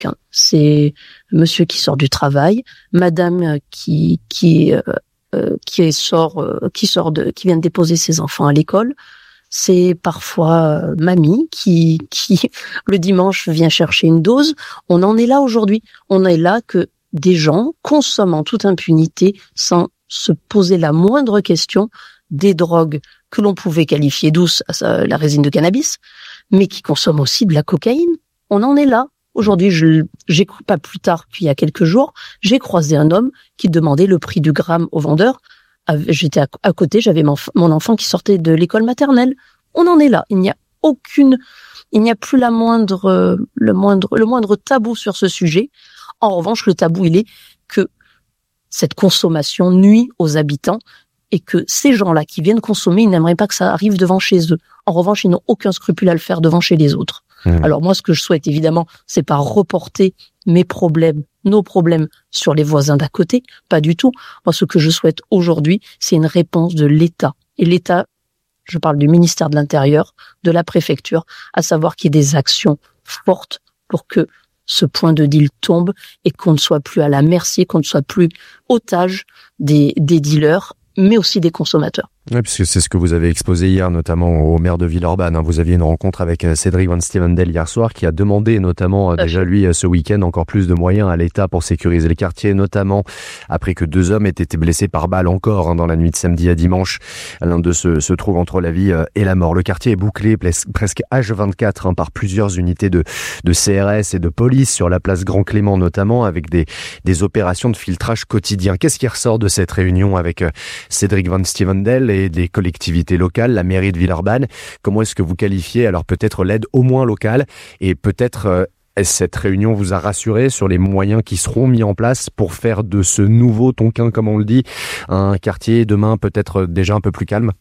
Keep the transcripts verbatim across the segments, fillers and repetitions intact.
chacun. C'est monsieur qui sort du travail, madame qui qui euh, euh, qui sort euh, qui sort de qui vient de déposer ses enfants à l'école. C'est parfois euh, mamie qui qui le dimanche vient chercher une dose. On en est là aujourd'hui. On est là que des gens consomment en toute impunité sans se poser la moindre question des drogues que l'on pouvait qualifier douces, la résine de cannabis, mais qui consomment aussi de la cocaïne. On en est là. Aujourd'hui, je, j'ai pas plus tard qu'il y a quelques jours, j'ai croisé un homme qui demandait le prix du gramme au vendeur. J'étais à, à côté, j'avais mon, mon enfant qui sortait de l'école maternelle. On en est là. Il n'y a aucune, il n'y a plus la moindre, le moindre, le moindre tabou sur ce sujet. En revanche, le tabou, il est que cette consommation nuit aux habitants et que ces gens-là qui viennent consommer, ils n'aimeraient pas que ça arrive devant chez eux. En revanche, ils n'ont aucun scrupule à le faire devant chez les autres. Mmh. Alors moi, ce que je souhaite, évidemment, c'est pas reporter mes problèmes, nos problèmes sur les voisins d'à côté. Pas du tout. Moi, ce que je souhaite aujourd'hui, c'est une réponse de l'État. Et l'État, je parle du ministère de l'Intérieur, de la préfecture, à savoir qu'il y ait des actions fortes pour que ce point de deal tombe et qu'on ne soit plus à la merci, qu'on ne soit plus otage des, des dealers, mais aussi des consommateurs. Oui, puisque c'est ce que vous avez exposé hier, notamment au maire de Villeurbanne. Vous aviez une rencontre avec Cédric Van Stevendel hier soir, qui a demandé notamment déjà lui ce week-end encore plus de moyens à l'État pour sécuriser les quartiers, notamment après que deux hommes aient été blessés par balle encore hein, dans la nuit de samedi à dimanche. L'un d'eux se, se trouve entre la vie et la mort. Le quartier est bouclé presque H vingt-quatre hein, par plusieurs unités de, de C R S et de police sur la place Grand Clément notamment, avec des, des opérations de filtrage quotidien. Qu'est-ce qui ressort de cette réunion avec Cédric Van Stevendel et des collectivités locales, la mairie de Villeurbanne? Comment est-ce que vous qualifiez alors peut-être l'aide au moins locale et peut-être euh, cette réunion vous a rassuré sur les moyens qui seront mis en place pour faire de ce nouveau Tonkin, comme on le dit, un quartier demain peut-être déjà un peu plus calme?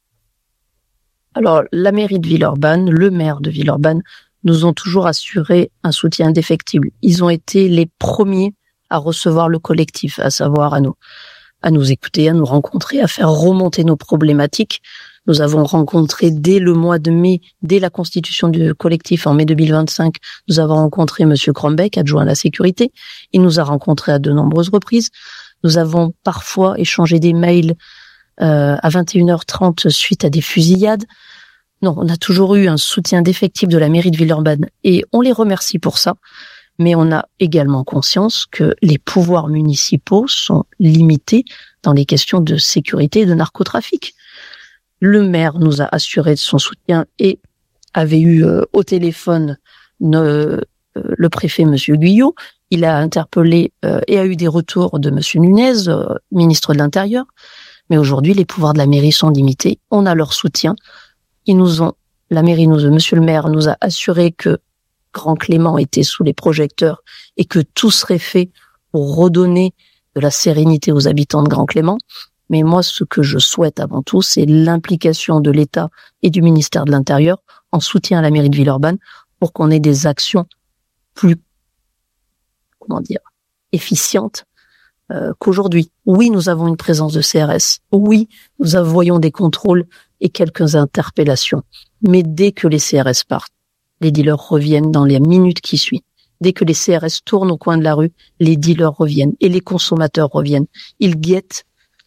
Alors la mairie de Villeurbanne, le maire de Villeurbanne nous ont toujours assuré un soutien indéfectible. Ils ont été les premiers à recevoir le collectif, à savoir à nous. à nous écouter, à nous rencontrer, à faire remonter nos problématiques. Nous avons rencontré dès le mois de mai, dès la constitution du collectif en mai deux mille vingt-cinq, nous avons rencontré Monsieur Crombeck, adjoint à la sécurité. Il nous a rencontrés à de nombreuses reprises. Nous avons parfois échangé des mails euh, à vingt et une heures trente suite à des fusillades. Non, on a toujours eu un soutien défectif de la mairie de Villeurbanne et on les remercie pour ça. Mais on a également conscience que les pouvoirs municipaux sont limités dans les questions de sécurité et de narcotrafic. Le maire nous a assuré de son soutien et avait eu euh, au téléphone ne, euh, le préfet Monsieur Guyot. Il a interpellé euh, et a eu des retours de Monsieur Nunez, euh, ministre de l'Intérieur. Mais aujourd'hui, les pouvoirs de la mairie sont limités. On a leur soutien. Ils nous ont, la mairie nous, Monsieur le maire nous a assuré que Grand Clément était sous les projecteurs et que tout serait fait pour redonner de la sérénité aux habitants de Grand Clément. Mais moi, ce que je souhaite avant tout, c'est l'implication de l'État et du ministère de l'Intérieur en soutien à la mairie de Villeurbanne pour qu'on ait des actions plus, comment dire, efficientes euh, qu'aujourd'hui. Oui, nous avons une présence de C R S. Oui, nous voyons des contrôles et quelques interpellations. Mais dès que les C R S partent, les dealers reviennent dans les minutes qui suivent. Dès que les C R S tournent au coin de la rue, les dealers reviennent et les consommateurs reviennent. Ils guettent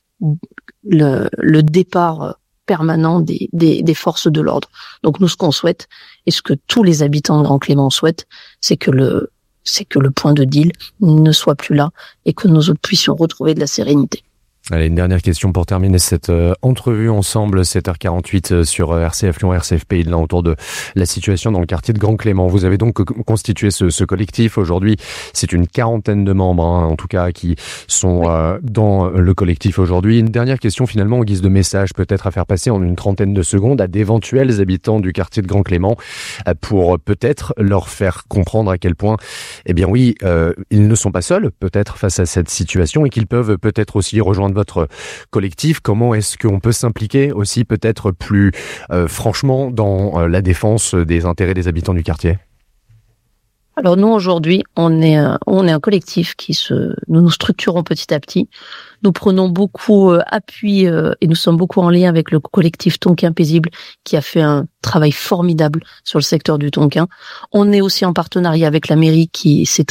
le, le départ permanent des, des, des forces de l'ordre. Donc nous, ce qu'on souhaite et ce que tous les habitants de Grand Clément souhaitent, c'est que le, c'est que le point de deal ne soit plus là et que nous puissions retrouver de la sérénité. Allez, une dernière question pour terminer cette euh, entrevue ensemble, sept heures quarante-huit euh, sur euh, R C F Lyon, R C F Pays de l'Ain, autour de la situation dans le quartier de Grand Clément. Vous avez donc constitué ce, ce collectif. Aujourd'hui, c'est une quarantaine de membres, hein, en tout cas, qui sont euh, dans le collectif aujourd'hui. Une dernière question, finalement, en guise de message, peut-être à faire passer en une trentaine de secondes à d'éventuels habitants du quartier de Grand Clément, euh, pour peut-être leur faire comprendre à quel point, eh bien oui, euh, ils ne sont pas seuls, peut-être, face à cette situation, et qu'ils peuvent peut-être aussi rejoindre votre collectif. Comment est-ce qu'on peut s'impliquer aussi peut-être plus euh, franchement dans euh, la défense des intérêts des habitants du quartier? Alors nous aujourd'hui, on est un, on est un collectif qui se, nous nous structurons petit à petit. Nous prenons beaucoup euh, appui euh, et nous sommes beaucoup en lien avec le collectif Tonkin Paisible qui a fait un travail formidable sur le secteur du Tonkin. On est aussi en partenariat avec la mairie qui s'est